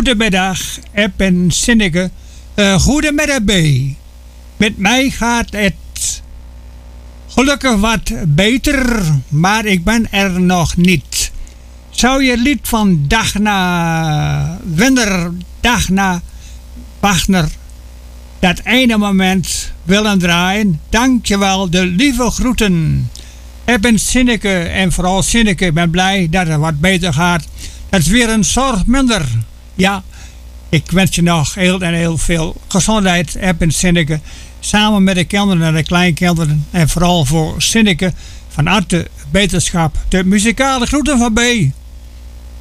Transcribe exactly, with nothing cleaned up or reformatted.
Goedemiddag, Eb en Sinneke. Uh, goedemiddag, B. Met mij gaat het gelukkig wat beter, maar ik ben er nog niet. Zou je het lied van Dagna Winder, Dagna Wagner, dat ene moment willen draaien? Dankjewel, de lieve groeten. Eb en Sinneke, en vooral Sinneke, ik ben blij dat het wat beter gaat. Dat is weer een zorg minder. Ja, ik wens je nog heel en heel veel gezondheid, Eb en Sinneke. Samen met de kinderen en de kleinkinderen. En vooral voor Sinneke van harte beterschap. De muzikale groeten van B.